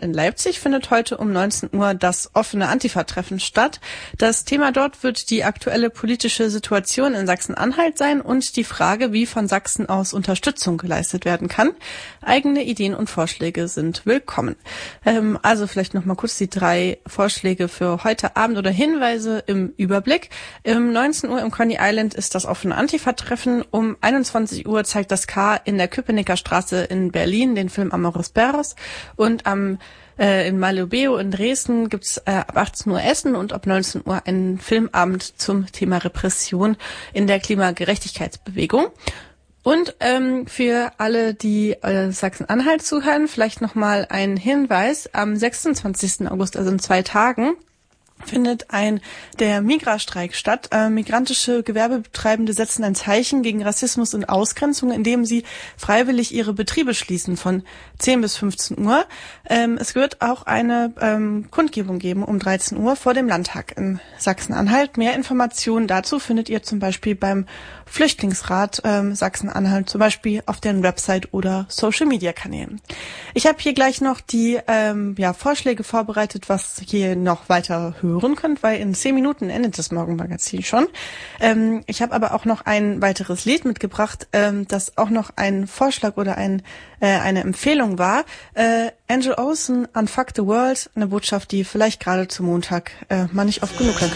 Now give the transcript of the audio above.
in Leipzig findet heute um 19 Uhr das offene Antifa-Treffen statt. Das Thema dort wird die aktuelle politische Situation in Sachsen-Anhalt sein und die Frage, wie von Sachsen aus Unterstützung geleistet werden kann. Eigene Ideen und Vorschläge sind willkommen. Also vielleicht noch mal kurz die 3 Vorschläge für heute Abend oder Hinweise im Überblick. Um 19 Uhr im Coney Island ist das offene Antifa-Treffen. Um 21 Uhr zeigt das K in der Köpenicker Straße in Berlin den Film Amores Perros und in Malubeo in Dresden gibt's ab 18 Uhr Essen und ab 19 Uhr einen Filmabend zum Thema Repression in der Klimagerechtigkeitsbewegung. Und für alle, die Sachsen-Anhalt zuhören, vielleicht nochmal ein Hinweis. Am 26. August, also in 2 Tagen, findet der Migra-Streik statt. Migrantische Gewerbebetreibende setzen ein Zeichen gegen Rassismus und Ausgrenzung, indem sie freiwillig ihre Betriebe schließen von 10 bis 15 Uhr. Es wird auch eine Kundgebung geben um 13 Uhr vor dem Landtag in Sachsen-Anhalt. Mehr Informationen dazu findet ihr zum Beispiel beim Flüchtlingsrat Sachsen-Anhalt, zum Beispiel auf deren Website oder Social-Media-Kanälen. Ich habe hier gleich noch die Vorschläge vorbereitet, was ihr noch weiter hören könnt, weil in 10 Minuten endet das Morgenmagazin schon. Ich habe aber auch noch ein weiteres Lied mitgebracht, das auch noch ein Vorschlag oder eine Empfehlung war. Angel Olsen, Unfuck the World, eine Botschaft, die vielleicht gerade zum Montag man nicht oft genug hört.